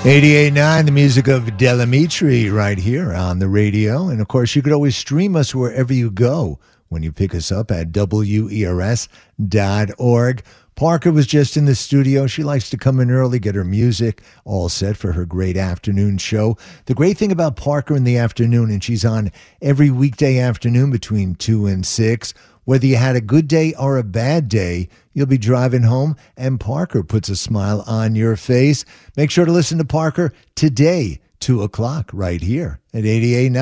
88.9, the music of Delamitri right here on the radio. And, of course, you could always stream us wherever you go when you pick us up at WERS.org. Parker was just in the studio. She likes to come in early, get her music all set for her great afternoon show. The great thing about Parker in the afternoon, and she's on every weekday afternoon between 2 and 6, whether you had a good day or a bad day, you'll be driving home and Parker puts a smile on your face. Make sure to listen to Parker today, 2 o'clock, right here at 88.9.